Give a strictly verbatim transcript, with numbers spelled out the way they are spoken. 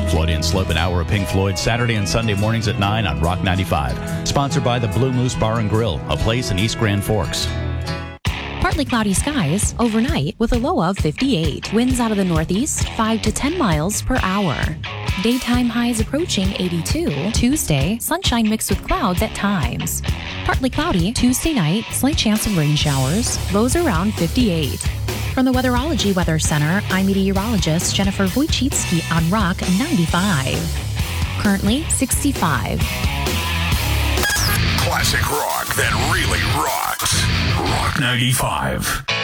Floyd and Slope, an hour of Pink Floyd, Saturday and Sunday mornings at nine on Rock ninety-five. Sponsored by the Blue Moose Bar and Grill, a place in East Grand Forks. Partly cloudy skies overnight with a low of fifty-eight. Winds out of the northeast, five to ten miles per hour. Daytime highs approaching eighty-two. Tuesday, sunshine mixed with clouds at times. Partly cloudy Tuesday night, slight chance of rain showers. Lows around fifty-eight. From the Weatherology Weather Center, I'm meteorologist Jennifer Wojcicki on Rock ninety-five. Currently sixty-five. Classic rock that really rocks. Rock ninety-five.